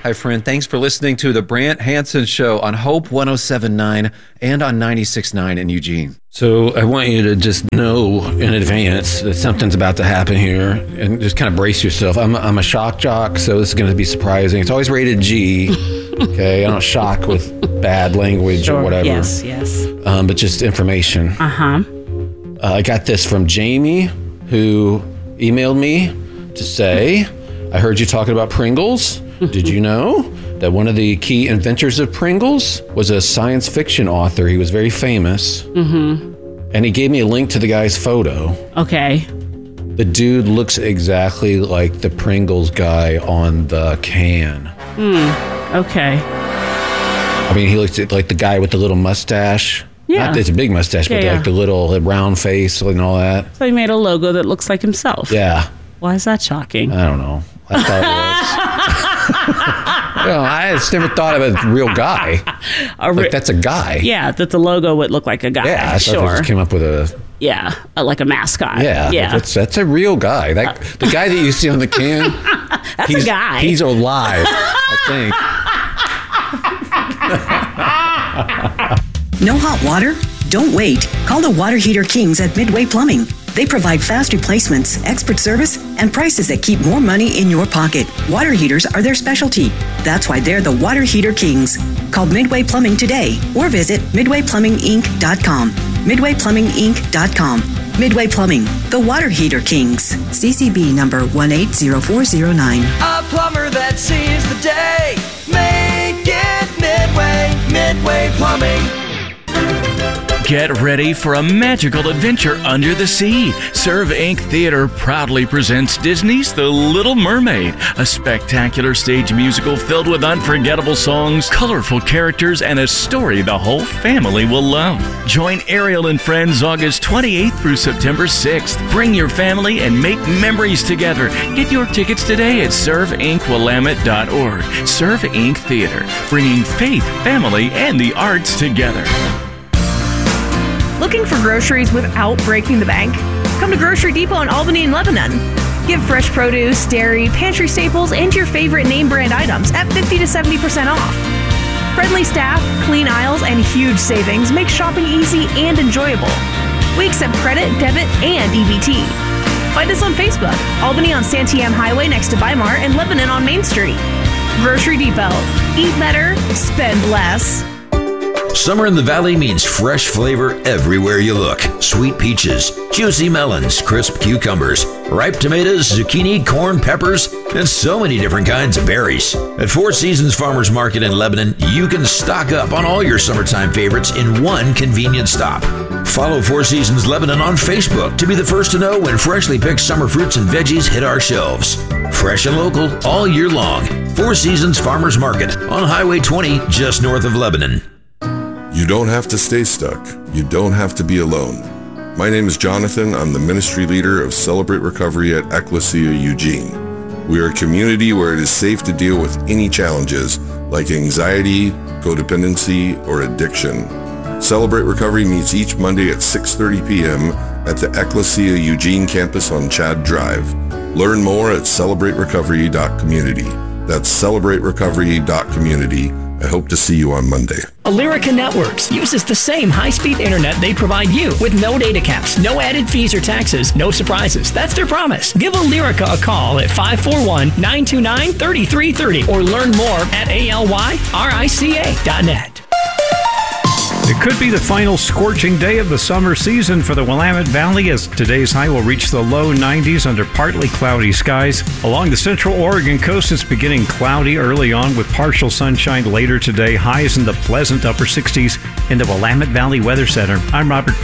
Hi, friend. Thanks for listening to the Brant Hansen Show on Hope 107.9 and on 96.9 in Eugene. So I want you to just know in advance that something's about to happen here and just kind of brace yourself. I'm a shock jock, so this is going to be surprising. It's always rated G. Okay, I don't shock with bad language or whatever. Yes. But just information. I got this from Jamie, who emailed me to say, I heard you talking about Pringles. Did you know that one of the key inventors of Pringles was a science fiction author? He was very famous. And he gave me a link to the guy's photo. Okay. The dude looks exactly like the Pringles guy on the can. Okay. I mean, he looks like the guy with the little mustache. Yeah. Not that it's a big mustache, but like the little round face and all that. So he made a logo that looks like himself. Yeah. Why is that shocking? I don't know. I thought it was. I just never thought of a real guy. Like, that's a guy. Yeah, that the logo would look like a guy. Yeah, I thought they just came up with a... Yeah, like a mascot. Yeah. That's a real guy. The guy that you see on the can... That's a guy. He's alive, I think. No hot water? Don't wait. Call the Water Heater Kings at Midway Plumbing. They provide fast replacements, expert service, and prices that keep more money in your pocket. Water heaters are their specialty. That's why they're the Water Heater Kings. Call Midway Plumbing today or visit MidwayPlumbingInc.com. MidwayPlumbingInc.com. Midway Plumbing, the Water Heater Kings. CCB number 180409. A plumber that sees the day. Make it Midway Plumbing. Get ready for a magical adventure under the sea. Serve Inc. Theater proudly presents Disney's The Little Mermaid, a spectacular stage musical filled with unforgettable songs, colorful characters, and a story the whole family will love. Join Ariel and friends August 28th through September 6th. Bring your family and make memories together. Get your tickets today at serveinkwillamette.org. Serve Inc. Theater, bringing faith, family, and the arts together. Looking for groceries without breaking the bank? Come to Grocery Depot in Albany and Lebanon. Get fresh produce, dairy, pantry staples, and your favorite name brand items at 50 to 70% off. Friendly staff, clean aisles, and huge savings make shopping easy and enjoyable. We accept credit, debit, and EBT. Find us on Facebook, Albany on Santiam Highway next to Weimar, and Lebanon on Main Street. Grocery Depot. Eat better, spend less. Summer in the Valley means fresh flavor everywhere you look. Sweet peaches, juicy melons, crisp cucumbers, ripe tomatoes, zucchini, corn, peppers, and so many different kinds of berries. At Four Seasons Farmers Market in Lebanon, you can stock up on all your summertime favorites in one convenient stop. Follow Four Seasons Lebanon on Facebook to be the first to know when freshly picked summer fruits and veggies hit our shelves. Fresh and local all year long. Four Seasons Farmers Market on Highway 20 just north of Lebanon. You don't have to stay stuck. You don't have to be alone. My name is Jonathan. I'm the ministry leader of Celebrate Recovery at Ecclesia Eugene. We are a community where it is safe to deal with any challenges like anxiety, codependency, or addiction. Celebrate Recovery meets each Monday at 6:30 p.m. at the Ecclesia Eugene campus on Chad Drive. Learn more at celebraterecovery.community. That's celebraterecovery.community. I hope to see you on Monday. Alerica Networks uses the same high-speed internet they provide you with no data caps, no added fees or taxes, no surprises. That's their promise. Give Alerica a call at 541-929-3330 or learn more at alyrica.net. It could be the final scorching day of the summer season for the Willamette Valley as today's high will reach the low 90s under partly cloudy skies. Along the central Oregon coast, it's beginning cloudy early on with partial sunshine later today. Highs in the pleasant upper 60s in the Willamette Valley Weather Center. I'm Robert